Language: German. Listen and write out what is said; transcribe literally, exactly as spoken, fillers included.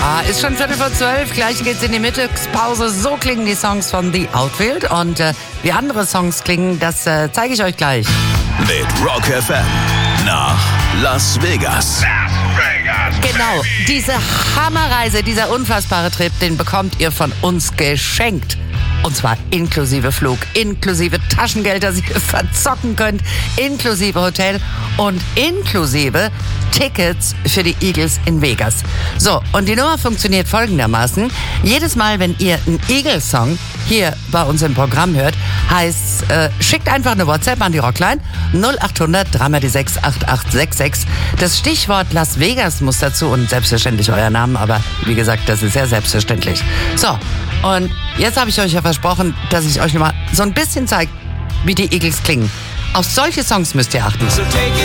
Ja, ist schon Viertel vor zwölf, gleich geht's in die Mittagspause. So klingen die Songs von The Outfield und äh, wie andere Songs klingen, das äh, zeige ich euch gleich. Mit Rock F M nach Las Vegas. Las Vegas. Genau, diese Hammerreise, dieser unfassbare Trip, den bekommt ihr von uns geschenkt. Und zwar inklusive Flug, inklusive Taschengeld, das ihr verzocken könnt, inklusive Hotel und inklusive Tickets für die Eagles in Vegas. So, und die Nummer funktioniert folgendermaßen. Jedes Mal, wenn ihr einen Eagles-Song hier bei uns im Programm hört, heißt, äh, schickt einfach eine WhatsApp an die Rockline null acht hundert drei mal die sechs acht acht sechs sechs. Das Stichwort Las Vegas muss dazu und selbstverständlich euer Name, aber wie gesagt, das ist ja selbstverständlich. So, und jetzt habe ich euch ja versprochen, dass ich euch nochmal so ein bisschen zeige, wie die Eagles klingen. Auf solche Songs müsst ihr achten. So take